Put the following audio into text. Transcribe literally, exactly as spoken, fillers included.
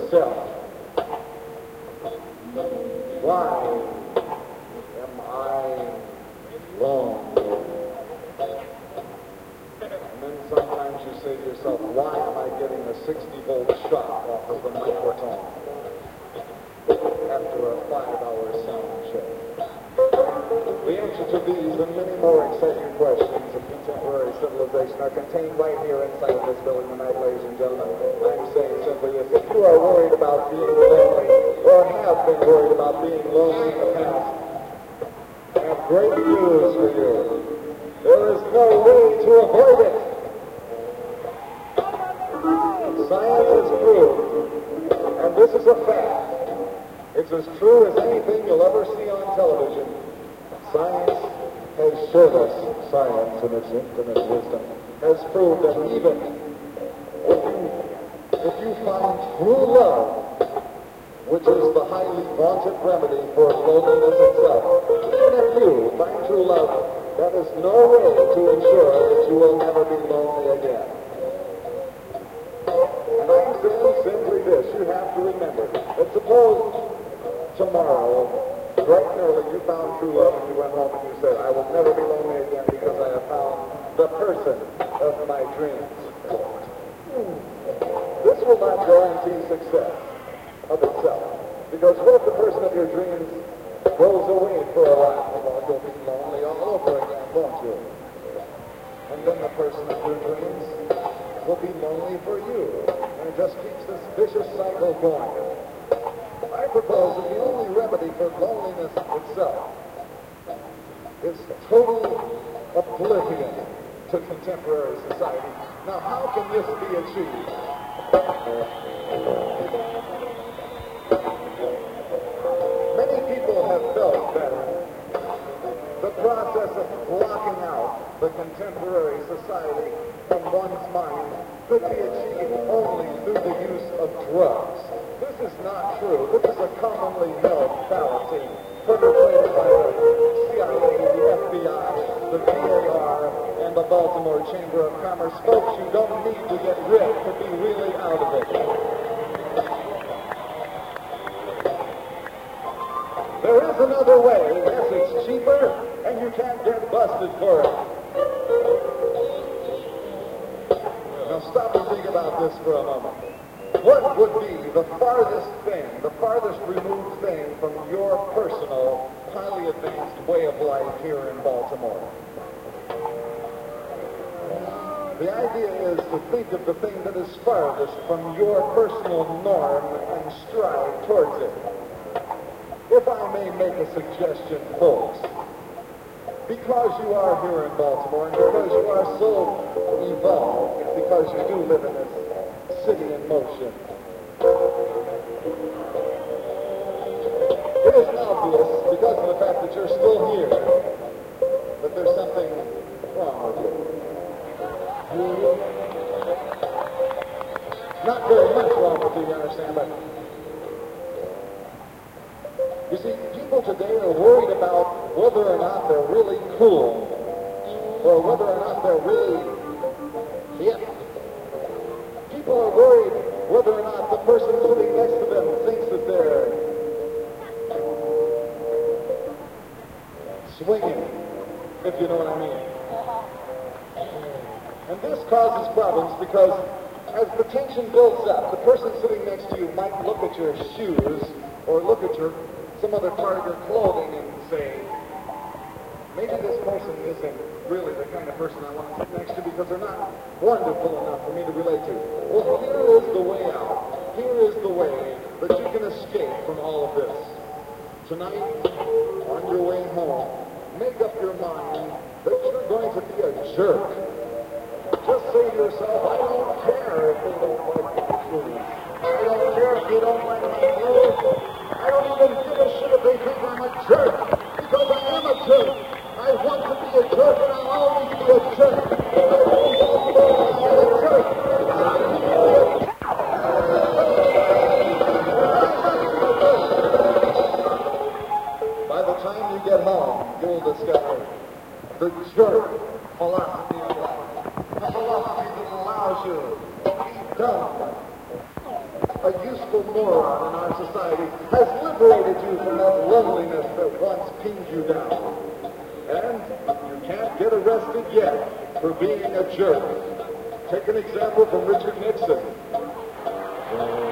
yourself, why am I lonely? And then sometimes you say to yourself, why am I getting a sixty volt shock off of the microphone after a five-hour sound check? The answer to these and many more exciting questions of contemporary civilization are contained right here inside of this building tonight, ladies and gentlemen. I'm saying simply this: if you are worried about being lonely, or have been worried about being lonely in the past, I have great news for you. There is no way to avoid it. Science has proved, and this is a fact, it's as true as anything you'll ever see on television. Science has showed us, science in its infinite wisdom, has proved that even if you, if you find true love, which is the highly vaunted remedy for loneliness itself, even if you find true love, that is no way to ensure that you will never be lonely again. And I'm saying simply this: you have to remember that suppose tomorrow, bright and early, you found true love and you went home and you said, I will never be lonely again because I have found the person of my dreams. This will not guarantee success of itself, because what if the person of your dreams goes away for a while? Well, you'll be lonely all over again, won't you? And then the person of your dreams will be lonely for you, and it just keeps this vicious cycle going. I propose that the only remedy for loneliness itself is total oblivion to contemporary society. Now, how can this be achieved? Many people have felt that the process of blocking out the contemporary society from one's mind could be achieved only through the use of drugs. This is not true. This is a commonly held fallacy perpetrated by the C I A, the F B I, the V A R, and the Baltimore Chamber of Commerce. Folks, you don't need to get ripped to be really out of it. There is another way. Yes, it's cheaper, and you can't get busted for it. Now stop and think about this for a moment. What would be the farthest thing, the farthest removed thing from your personal, highly advanced way of life here in Baltimore? The idea is to think of the thing that is farthest from your personal norm and strive towards it. If I may make a suggestion, folks, because you are here in Baltimore and because you are so evolved, because you do live in this city in motion, it is obvious, because of the fact that you're still here, that there's something wrong with you. Not very much wrong with you, you understand, but you see, people today are worried about whether or not they're really cool, or whether or not they're really hip. People are worried whether or not the person sitting next to them thinks that they're swinging, if you know what I mean. And this causes problems because as the tension builds up, the person sitting next to you might look at your shoes or look at your some other part of your clothing and say, maybe this person isn't really the kind of person I want to sit next to because they're not wonderful enough for me to relate to. Well, here is the way out. Here is the way that you can escape from all of this. Tonight, on your way home, make up your mind that you're going to be a jerk. Just say to yourself, I don't care if they don't like my shoes. I don't care if you don't like my clothes. I don't even give a shit if they think I'm a jerk, because I am a jerk. I want to be a jerk, and I'll always be a jerk. I am a jerk. By the time you get home, you'll discover the jerk philosophy of life. The philosophy that allows you to be dumb, a useless useful moron in our society has liberated you from that loneliness that once pinned you down. And you can't get arrested yet for being a jerk. Take an example from Richard Nixon.